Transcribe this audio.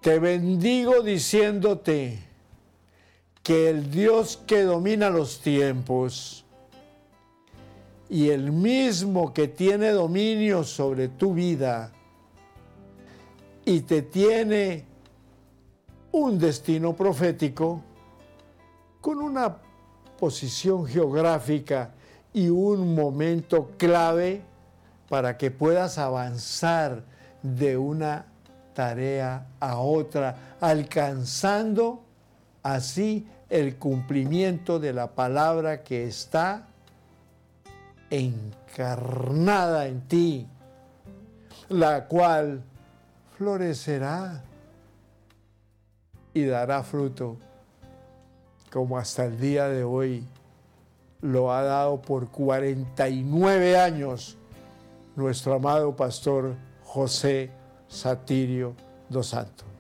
Te bendigo diciéndote que el Dios que domina los tiempos y el mismo que tiene dominio sobre tu vida y te tiene un destino profético con una posición geográfica y un momento clave para que puedas avanzar de una tarea a otra, alcanzando así el cumplimiento de la palabra que está encarnada en ti, la cual florecerá y dará fruto, como hasta el día de hoy lo ha dado por 49 años nuestro amado pastor José Satirio dos Santos.